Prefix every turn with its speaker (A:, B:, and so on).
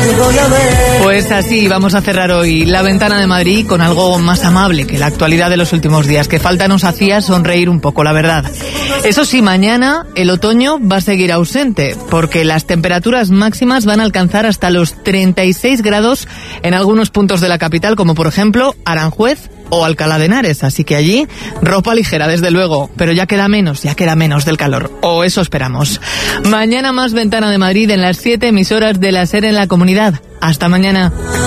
A: Pues así vamos a cerrar hoy la ventana de Madrid con algo más amable que la actualidad de los últimos días, que falta nos hacía sonreír un poco, la verdad. Eso sí, mañana el otoño va a seguir ausente, porque las temperaturas máximas van a alcanzar hasta los 36 grados en algunos puntos de la capital, como por ejemplo Aranjuez o Alcalá de Henares, así que allí ropa ligera, desde luego, pero ya queda menos del calor, o eso esperamos. Mañana más Ventana de Madrid en las 7 emisoras de la SER en la comunidad. Hasta mañana.